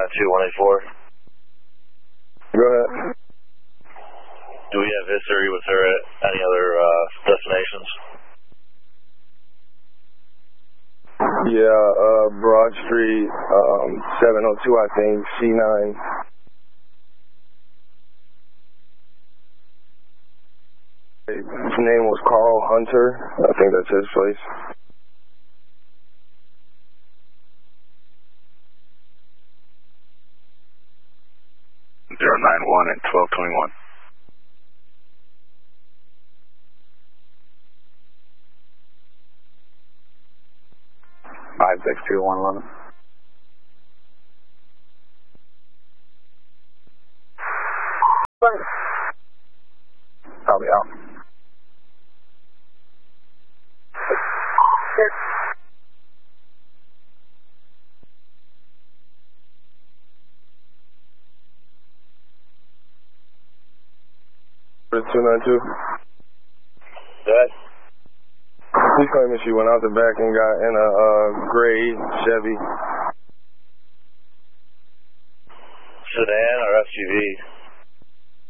292-184. Go ahead. Do we have history with her at any other destinations? Yeah, Broad Street, 702, I think, C9. His name was Carl Hunter. I think that's his place. .091 and 1221. 562-111. Probably out. For 292. That? She's claiming she went out the back and got in a gray Chevy. Sedan or SUV?